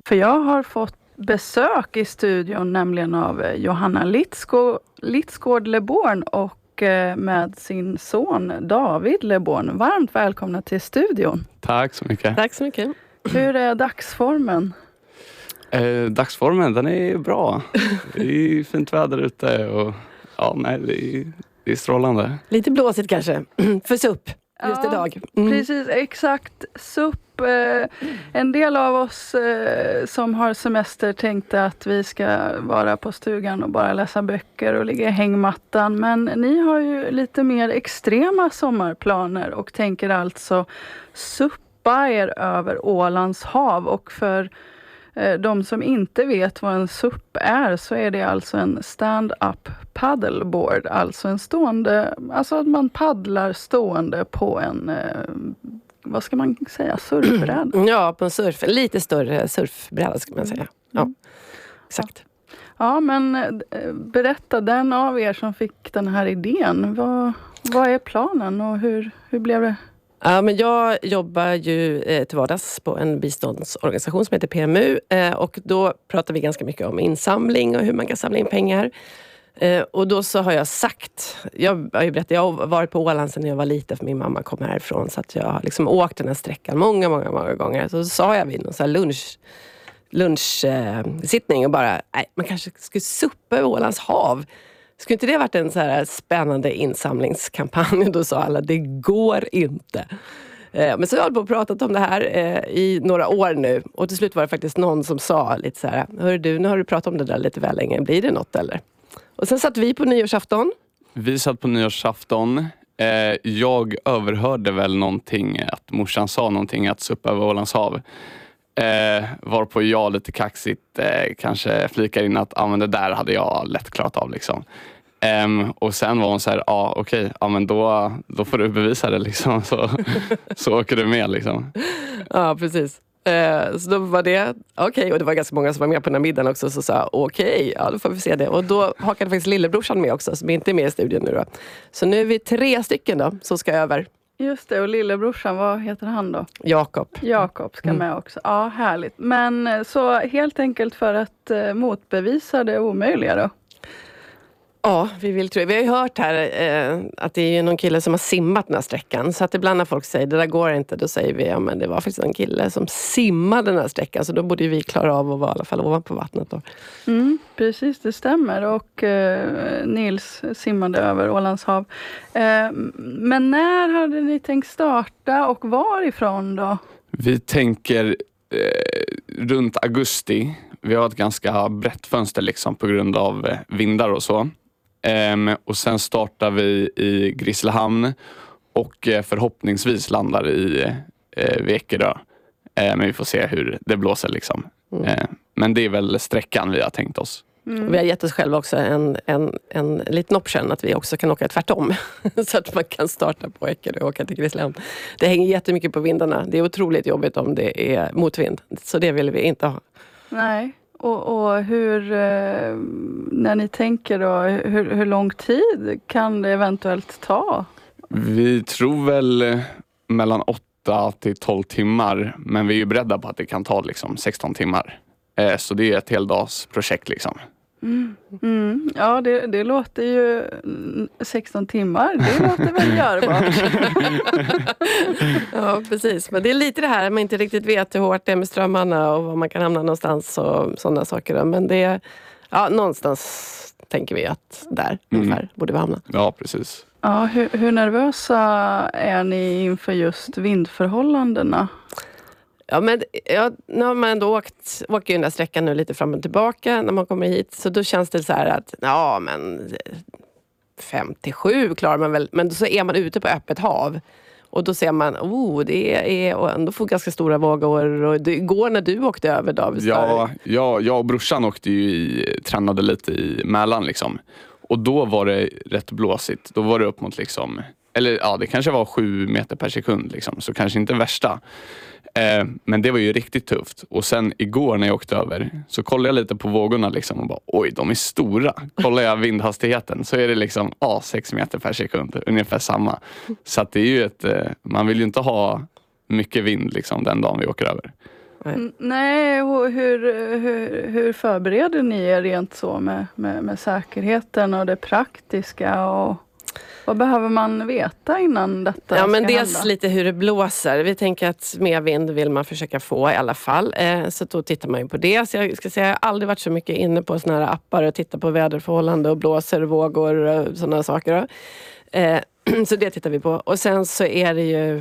För jag har fått besök i studion nämligen av Johanna Litsgård Leborn och med sin son David Leborn. Varmt välkomna till studion. Tack så mycket. Tack så mycket. Hur är dagsformen? Dagsformen, den är bra. Det är fint väder ute och det är strålande. Lite blåsigt kanske, för SUP just idag. Precis, exakt. SUP. En del av oss som har semester tänkte att vi ska vara på stugan och bara läsa böcker och ligga i hängmattan. Men ni har ju lite mer extrema sommarplaner och tänker alltså suppa er över Ålands hav. Och för de som inte vet vad en SUP är, så är det alltså en stand-up paddleboard. Alltså en stående, alltså att man paddlar stående på en, vad ska man säga, surfbräda? Ja, på en lite större surfbräda ska man säga. Ja, exakt. Ja, men berätta, den av er som fick den här idén, vad är planen och hur blev det? Ja, men jag jobbar ju till vardags på en biståndsorganisation som heter PMU och då pratar vi ganska mycket om insamling och hur man kan samla in pengar. Och då så har jag sagt, jag har ju berättat, jag har varit på Åland sedan jag var liten för min mamma kom härifrån, så att jag har liksom åkt den här sträckan många gånger. Så sa jag vid någon så här lunchsittning och bara, nej, man kanske skulle suppa över Ålands hav. Skulle inte det varit en så här spännande insamlingskampanj? Då sa alla, det går inte. Men så har jag pratat om det här i några år nu. Och till slut var det faktiskt någon som sa lite så här, hör du, nu har du pratat om det där lite väl länge. Blir det något eller? Och sen satt vi på nyårsafton. Vi satt på nyårsafton. Jag överhörde väl någonting, att morsan sa någonting att suppa över Ålands hav. Varpå jag lite kaxigt kanske flikar in att det där hade jag lätt klarat av liksom. Och sen var hon så här, okej, men då får du bevisa det liksom, så åker du med liksom. Ja, precis. Så då var det okej, och det var ganska många som var med på den här middagen också, så sa okej, då får vi se det. Och då hakade faktiskt lillebrorsan med också, som inte är med i studion nu då. Så nu är vi 3 stycken då, som ska över. Just det, och lillebrorsan, vad heter han då? Jakob ska med också. Ja, härligt. Men så helt enkelt för att motbevisa det omöjliga då? Ja, vi har ju hört här att det är någon kille som har simmat den här sträckan. Så att ibland när folk säger, det där går inte, då säger vi, men det var faktiskt en kille som simmade den här sträckan. Så då borde vi klara av att vara i alla fall ovanpå vattnet då. Precis, det stämmer. Och Nils simmade över Ålands hav. Men när hade ni tänkt starta och varifrån då? Vi tänker runt augusti. Vi har ett ganska brett fönster liksom på grund av vindar och så. Och sen startar vi i Grisslehamn och förhoppningsvis landar i Ekerö. Men vi får se hur det blåser liksom. Men det är väl sträckan vi har tänkt oss. Vi har gett oss själva också en liten option att vi också kan åka tvärtom. Så att man kan starta på Ekerö och åka till Grisslehamn. Det hänger jättemycket på vindarna. Det är otroligt jobbigt om det är motvind. Så det vill vi inte ha. Nej. Och hur, när ni tänker då, hur lång tid kan det eventuellt ta? Vi tror väl mellan 8 till 12 timmar, men vi är ju beredda på att det kan ta liksom 16 timmar. Så det är ett heldagsprojekt liksom. Ja, det låter ju 16 timmar, det låter väl görbart. Ja, precis. Men det är lite det här, man inte riktigt vet hur hårt det är med strömmarna och var man kan hamna någonstans och sådana saker. Men det är, någonstans tänker vi att där ungefär borde vi hamna. Ja, precis. Ja, hur nervösa är ni inför just vindförhållandena? Ja, men nu har man ändå åker ju den där sträckan nu lite fram och tillbaka när man kommer hit. Så då känns det så här att, 5-7 klarar man väl. Men så är man ute på öppet hav. Och då ser man, det är och ändå får ganska stora vågor. Och det går när du åkte över, David. Ja, jag och brorsan åkte ju tränade lite i Mälaren liksom. Och då var det rätt blåsigt. Då var det upp mot liksom, eller det kanske var 7 meter per sekund liksom. Så kanske inte värsta. Men det var ju riktigt tufft. Och sen igår när jag åkte över så kollade jag lite på vågorna liksom och bara, oj, de är stora. Kollar jag vindhastigheten så är det liksom 6 meter per sekund, ungefär samma. Så att det är ju man vill ju inte ha mycket vind liksom den dagen vi åker över. Nej, och hur förbereder ni er rent så med säkerheten och det praktiska? Och vad behöver man veta innan detta ska men dels hända? lite hur det blåser. Vi tänker att mer vind vill man försöka få i alla fall. Så då tittar man ju på det. Så jag ska säga, jag har aldrig varit så mycket inne på såna här appar och tittar på väderförhållande och blåser, vågor och sådana saker. Så det tittar vi på. Och sen så är det ju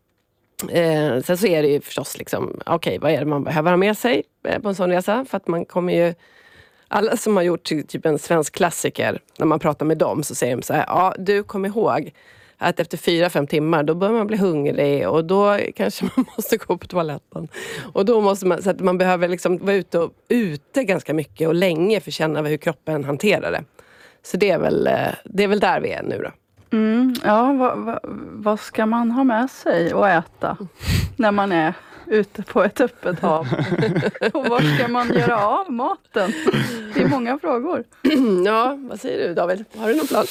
förstås liksom, okej, vad är det man behöver ha med sig på en sån resa? För att man kommer ju, alla som har gjort typ en svensk klassiker, när man pratar med dem så säger de så här, ja, du kommer ihåg att efter 4-5 timmar då börjar man bli hungrig och då kanske man måste gå på toaletten. Och då måste man, så att man behöver liksom vara ute ganska mycket och länge för att känna hur kroppen hanterar det. Så det är väl där vi är nu då. Ja, vad ska man ha med sig och äta när man är ute på ett öppet hav? Och var ska man göra av maten? Det är många frågor. Ja, vad säger du David? Har du någon plan?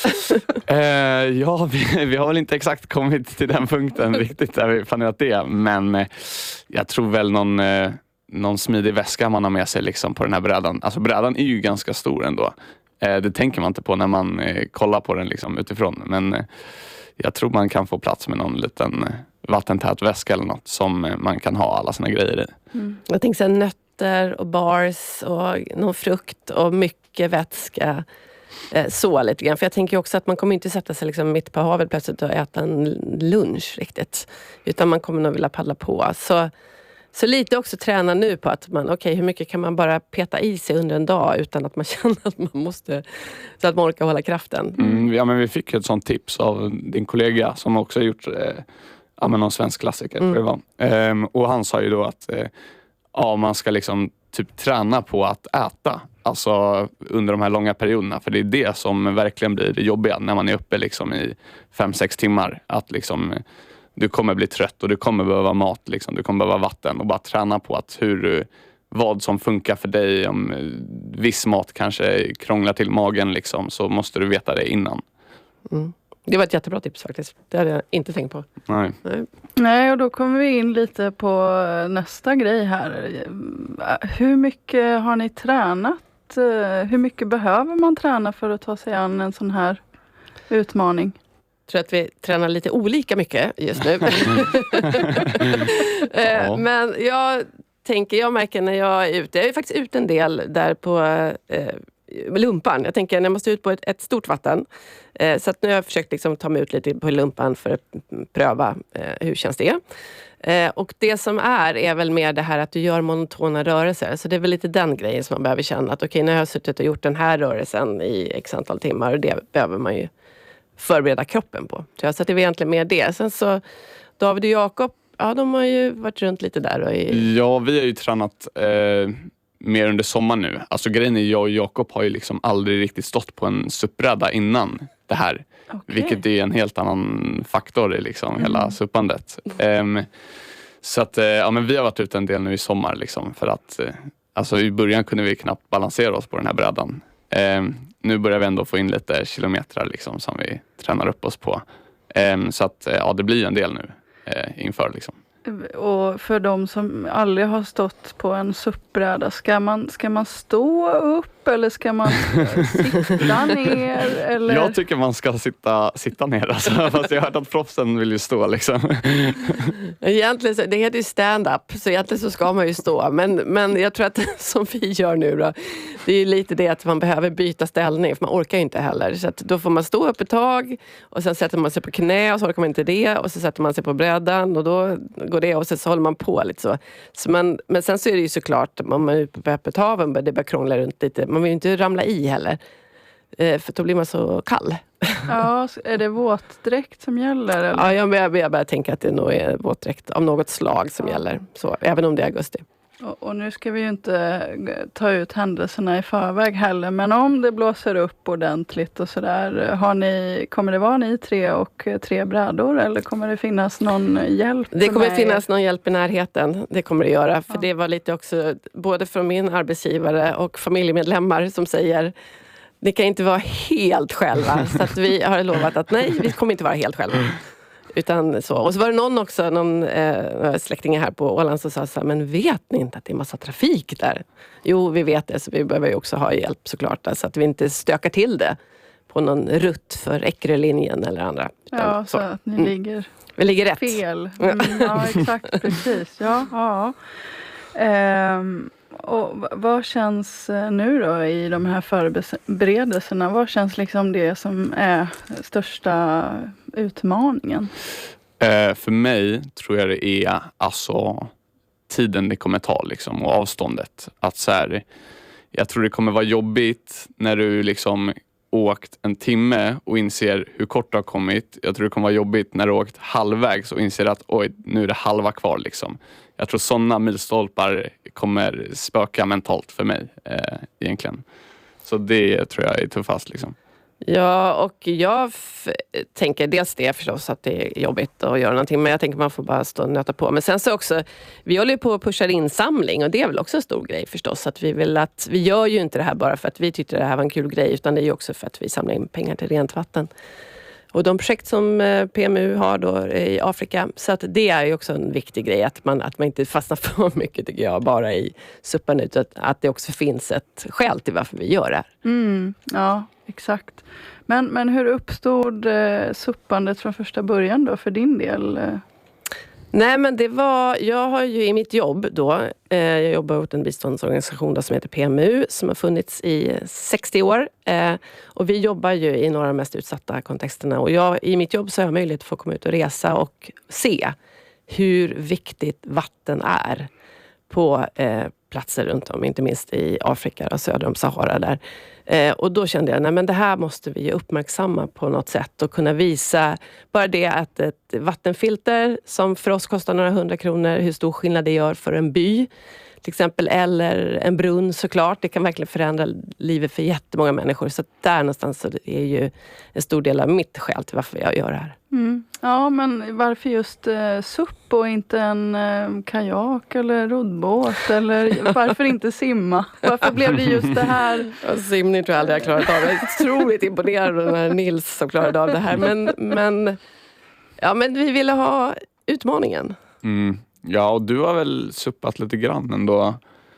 Ja, vi har väl inte exakt kommit till den punkten riktigt där vi planerat det. Men jag tror väl någon smidig väska man har med sig liksom på den här brädan. Alltså brädan är ju ganska stor ändå. Det tänker man inte på när man kollar på den liksom utifrån. Men jag tror man kan få plats med någon liten vattentät väska eller något som man kan ha alla sina grejer i. Jag tänker så här, nötter och bars och någon frukt och mycket vätska. Så lite grann. För jag tänker också att man kommer inte sätta sig liksom mitt på havet plötsligt och äta en lunch riktigt. Utan man kommer nog vilja paddla på. Så lite också träna nu på att man, hur mycket kan man bara peta i sig under en dag utan att man känner att man måste, så att man orkar hålla kraften. Ja, men vi fick ett sånt tips av din kollega som också har gjort någon svensk klassiker, tror jag det var. Och han sa ju då att man ska liksom typ träna på att äta. Alltså under de här långa perioderna. För det är det som verkligen blir det jobbiga när man är uppe liksom i 5-6 timmar. Att liksom du kommer bli trött och du kommer behöva mat. Liksom. Du kommer behöva vatten. Och bara träna på att vad som funkar för dig. Om viss mat kanske krånglar till magen liksom, så måste du veta det innan. Det var ett jättebra tips faktiskt. Det hade jag inte tänkt på. Nej, och då kommer vi in lite på nästa grej här. Hur mycket har ni tränat? Hur mycket behöver man träna för att ta sig an en sån här utmaning? Jag tror att vi tränar lite olika mycket just nu. Men jag märker när jag är ute. Jag är faktiskt ute en del där på lumpan. Jag tänker när jag måste ut på ett stort vatten. Så att nu har jag försökt liksom ta mig ut lite på lumpan för att pröva hur känns det. Och det som är väl mer det här att du gör monotona rörelser. Så det är väl lite den grejen som man behöver känna. Att nu har jag suttit och gjort den här rörelsen i x antal timmar. Och det behöver man ju förbereda kroppen på. Så det är egentligen mer det. Sen så David och Jakob, de har ju varit runt lite där. Ja, vi har ju tränat mer under sommaren nu. Alltså grejen är, jag och Jakob har ju liksom aldrig riktigt stått på en suppbräda innan det här. Okay. Vilket är en helt annan faktor i liksom hela suppandet. Så att men vi har varit ute en del nu i sommar liksom, för att alltså i början kunde vi knappt balansera oss på den här brädan. Nu börjar vi ändå få in lite kilometrar liksom, som vi tränar upp oss på. Så att det blir en del nu inför liksom. Och för de som aldrig har stått på en suppbräda, ska man stå upp eller ska man sitta ner? Eller? Jag tycker man ska sitta ner. Alltså. Fast jag har hört att proffsen vill ju stå. Liksom. Egentligen, det heter ju stand-up, så egentligen så ska man ju stå. Men jag tror att som vi gör nu då, det är ju lite det att man behöver byta ställning, för man orkar ju inte heller. Så att då får man stå upp ett tag och sen sätter man sig på knä och så orkar man inte det. Och så sätter man sig på brädan och då går det och så håller man på lite så men sen så är det ju såklart, om man är ute på öppet haven, det bara krånglar runt lite. Man vill ju inte ramla i heller. För då blir man så kall. Ja, är det våtdräkt som gäller? Eller? Ja, jag börjar tänka att det nog är våtdräkt av något slag som gäller. Så, även om det är augusti. Och nu ska vi ju inte ta ut händelserna i förväg heller. Men om det blåser upp ordentligt och sådär. Kommer det vara ni 3 och 3 brädor? Eller kommer det finnas någon hjälp? Det kommer finnas någon hjälp i närheten. Det kommer det göra. För det var lite också både från min arbetsgivare och familjemedlemmar som säger: det kan inte vara helt själva. Så att vi har lovat att nej, vi kommer inte vara helt själva. Utan så. Och så var det någon släkting här på Åland som sa så här, men vet ni inte att det är massa trafik där? Jo, vi vet det, så vi behöver ju också ha hjälp såklart. Så att vi inte stökar till det på någon rutt för Eckerölinjen eller andra. Ja, så att ni ligger... Vi ligger rätt. Fel. Ja, exakt, precis. Ja. Och vad känns nu då i de här förberedelserna? Vad känns liksom det som är största utmaningen? För mig tror jag det är alltså tiden det kommer ta liksom, och avståndet. Att så här, jag tror det kommer vara jobbigt när du liksom åkt en timme och inser hur kort det har kommit. Jag tror det kommer vara jobbigt när du åkt halvvägs och inser att oj, nu är det halva kvar liksom. Jag tror sådana milstolpar kommer spöka mentalt för mig egentligen. Så det tror jag är tuffast liksom. Ja, och jag tänker dels det förstås att det är jobbigt att göra någonting, men jag tänker man får bara stå och nöta på. Men sen så också, vi håller ju på att pusha insamling och det är väl också en stor grej förstås. Att vi gör ju inte det här bara för att vi tyckte det här var en kul grej, utan det är ju också för att vi samlar in pengar till rent vatten. Och de projekt som PMU har då i Afrika, så att det är ju också en viktig grej att man inte fastnar för mycket tycker jag bara i suppan, utan att det också finns ett skäl till varför vi gör det här. Ja, exakt. Men hur uppstod suppandet från första början då för din del? Nej, men jag har ju i mitt jobb då, jag jobbar åt en biståndsorganisation då som heter PMU som har funnits i 60 år. Och vi jobbar ju i några av de mest utsatta kontexterna. Och i mitt jobb så har jag möjlighet att få komma ut och resa och se hur viktigt vatten är på platser runt om, inte minst i Afrika och söder om Sahara där. Och då kände jag, nej men det här måste vi uppmärksamma på något sätt och kunna visa bara det att ett vattenfilter som för oss kostar några 100 kronor, hur stor skillnad det gör för en by till exempel, eller en brunn såklart. Det kan verkligen förändra livet för jättemånga människor. Så där någonstans så är ju en stor del av mitt skäl till varför jag gör det här. Ja, men varför just SUP och inte en kajak eller roddbåt? Eller varför inte simma? Varför blev det just det här? Simning tror jag aldrig jag klarat av. Jag är otroligt imponerad av den här Nils som klarade av det här. Men vi ville ha utmaningen. Ja, och du har väl suppat lite grann ändå.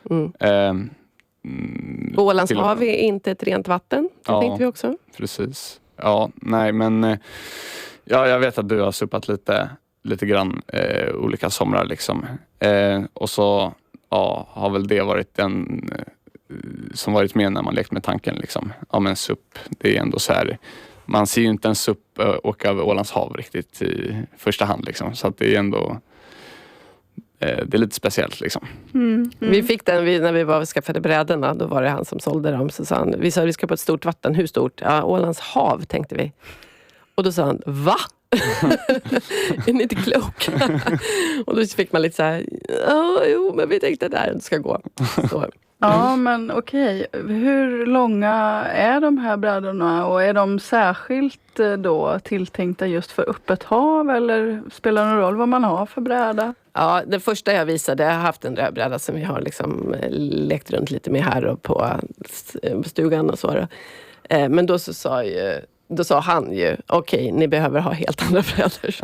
Ålands hav är inte ett rent vatten. Det tänkte vi också. Precis. Ja, nej men... Ja, jag vet att du har suppat lite grann olika somrar liksom. Och så har väl det varit den som varit med när man lekt med tanken liksom. Ja, men SUP, det är ändå så här... Man ser ju inte en SUP åka över Ålands hav riktigt i första hand liksom. Så att det är ändå... Det är lite speciellt liksom. Vi fick den när vi var och skaffade brädorna. Då var det han som sålde dem. Så sa han, vi sa att vi ska på ett stort vatten. Hur stort? Ja, Ålands hav tänkte vi. Och då sa han, va? Är ni inte kloka? Och då fick man lite så här, jo men vi tänkte där det ska gå. Så. Ja, men okej. Hur långa är de här brädorna och är de särskilt då tilltänkta just för öppet hav eller spelar det någon roll vad man har för bräda? Ja, den första jag visade, jag har haft en rödbräda som vi har liksom lekt runt lite med här och på stugan och så då. Men då så sa han ju, okej, ni behöver ha helt andra brädor.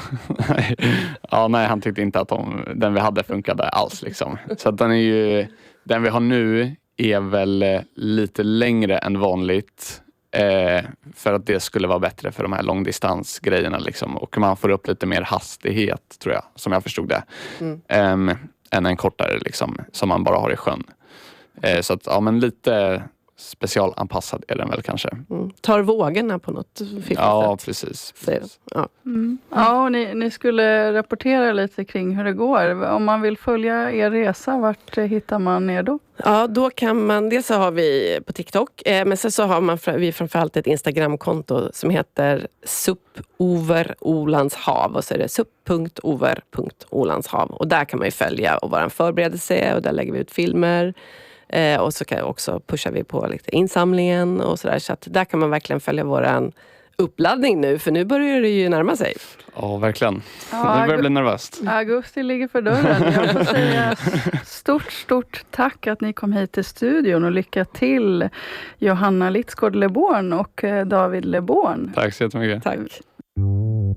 Nej, han tyckte inte att den vi hade funkade alls liksom. Så att den vi har nu är väl lite längre än vanligt. För att det skulle vara bättre för de här långdistansgrejerna liksom. Och man får upp lite mer hastighet tror jag, som jag förstod det. Än en kortare liksom, som man bara har i sjön. Så att, men lite specialanpassad är den väl kanske. Tar vågorna på något fiffigt sätt. Precis. Ja, och ni skulle rapportera lite kring hur det går. Om man vill följa er resa, vart hittar man er då? Ja, då kan man, dels så har vi på TikTok, men sen så har vi framförallt ett Instagramkonto som heter sup_over_Ålandshav och så är det sup.over.Ålandshav och där kan man ju följa och vara en förberedelse och där lägger vi ut filmer. Och så pushar vi på lite insamlingen och sådär. Så att där kan man verkligen följa våran uppladdning nu. För nu börjar det ju närma sig. Ja, verkligen. Nu börjar det bli nervöst. Augusti ligger för dörren. Jag får säga stort tack att ni kom hit till studion. Och lycka till Johanna Litsgård Leborn och David Leborn. Tack så jättemycket. Tack.